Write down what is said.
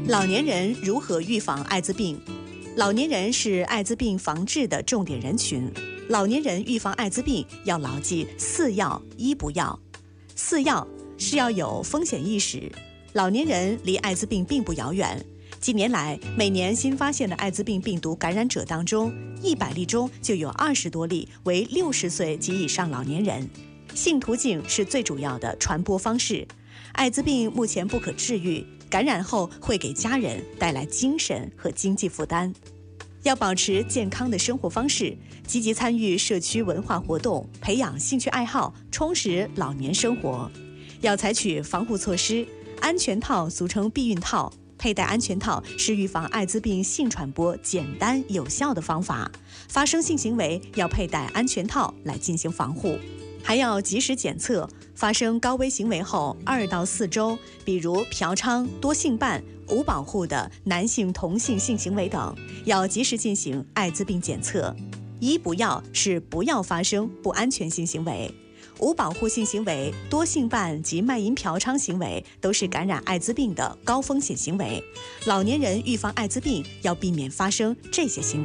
老年人如何预防艾滋病？老年人是艾滋病防治的重点人群。老年人预防艾滋病要牢记4要1不要。4要是要有风险意识。老年人离艾滋病并不遥远。近年来，每年新发现的艾滋病病毒感染者当中，100例中就有20多例为60岁及以上老年人。性途径是最主要的传播方式。艾滋病目前不可治愈，感染后会给家人带来精神和经济负担。要保持健康的生活方式，积极参与社区文化活动，培养兴趣爱好，充实老年生活。要采取防护措施，安全套俗称避孕套，佩戴安全套是预防艾滋病性传播简单有效的方法。发生性行为要佩戴安全套来进行防护。还要及时检测，发生高危行为后2到4周，比如嫖娼、多性伴、无保护的男性同性性行为等，要及时进行艾滋病检测。1不要是不要发生不安全性行为。无保护性行为、多性伴及卖淫嫖娼行为都是感染艾滋病的高风险行为。老年人预防艾滋病要避免发生这些行为。